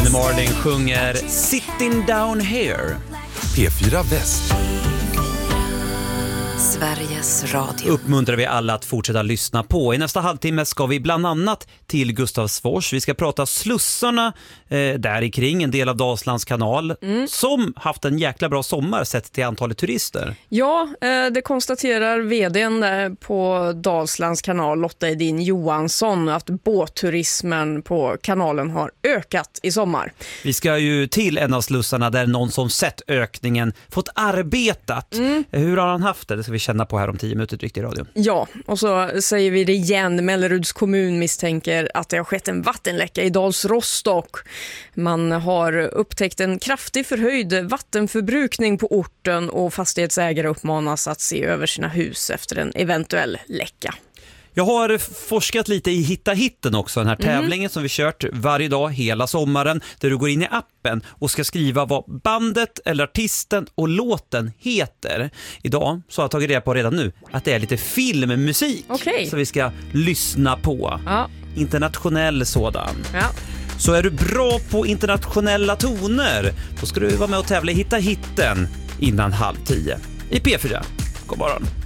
Gwen Marling sjunger Sitting Down Here. P4 Väst. Sveriges Radio. Uppmuntrar vi alla att fortsätta lyssna på. I nästa halvtimme ska vi bland annat till Gustavsfors. Vi ska prata slussarna där i kring, en del av Dalslands kanal, som haft en jäkla bra sommar sett till antalet turister. Ja, det konstaterar vdn på Dalslands kanal, Lotta Edin Johansson, att båtturismen på kanalen har ökat i sommar. Vi ska ju till en av slussarna där någon som sett ökningen fått arbetat. Hur har han haft det? Det ska vi känna på här om 10 minuter drygt i radion. Ja, och så säger vi det igen. Melleruds kommun misstänker att det har skett en vattenläcka i Dals Rostock. Man har upptäckt en kraftig förhöjd vattenförbrukning på orten och fastighetsägare uppmanas att se över sina hus efter en eventuell läcka. Jag har forskat lite i Hitta Hitten också, den här tävlingen som vi kört varje dag hela sommaren, där du går in i appen och ska skriva vad bandet eller artisten och låten heter. Idag så har jag tagit reda på redan nu att det är lite filmmusik som vi ska lyssna på. Ja. Internationell sådan. Ja. Så är du bra på internationella toner, då ska du vara med och tävla i Hitta Hitten innan 9:30 i P4. God morgon.